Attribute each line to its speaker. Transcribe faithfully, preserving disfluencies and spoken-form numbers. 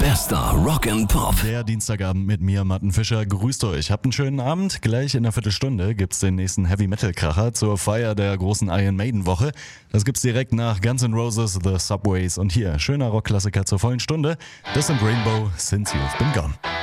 Speaker 1: Bester Rock and Pop.
Speaker 2: Der Dienstagabend mit mir, Martin Fischer. Grüßt euch. Habt einen schönen Abend. Gleich in einer Viertelstunde gibt's den nächsten Heavy-Metal-Kracher zur Feier der großen Iron Maiden-Woche. Das gibt's direkt nach Guns N' Roses, The Subways und hier schöner Rockklassiker zur vollen Stunde. Das sind Rainbow, Since You've Been Gone.